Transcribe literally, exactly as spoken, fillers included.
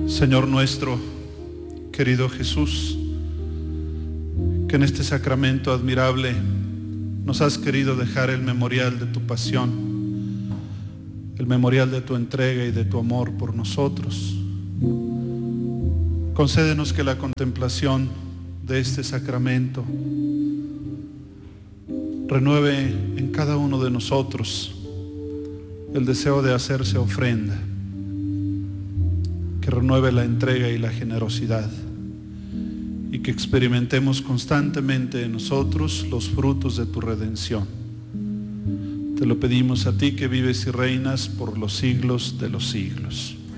Señor nuestro, querido Jesús, que en este sacramento admirable nos has querido dejar el memorial de tu pasión, el memorial de tu entrega y de tu amor por nosotros. Concédenos que la contemplación de este sacramento renueve en cada uno de nosotros el deseo de hacerse ofrenda, que renueve la entrega y la generosidad, y que experimentemos constantemente en nosotros los frutos de tu redención. Te lo pedimos a ti, que vives y reinas por los siglos de los siglos.